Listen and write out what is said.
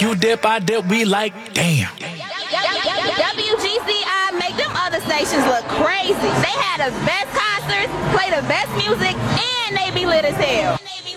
You dip, I dip, we like, damn. WGCI make them other stations look crazy. They had the best concerts, play the best music, and they be lit as hell.